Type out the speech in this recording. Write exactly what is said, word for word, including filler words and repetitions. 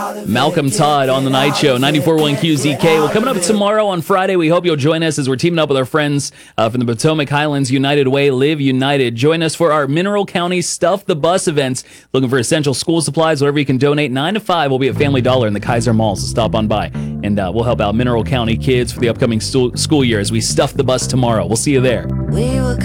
Malcolm Todd on the Night Show, ninety-four point one Q Z K. Well, coming up tomorrow on Friday, we hope you'll join us as we're teaming up with our friends uh, from the Potomac Highlands United Way, Live United. Join us for our Mineral County Stuff the Bus events. Looking for essential school supplies, whatever you can donate. nine to five, we'll be at Family Dollar in the Kaiser Mall, so stop on by. And uh, we'll help out Mineral County kids for the upcoming school, school year as we stuff the bus tomorrow. We'll see you there. We were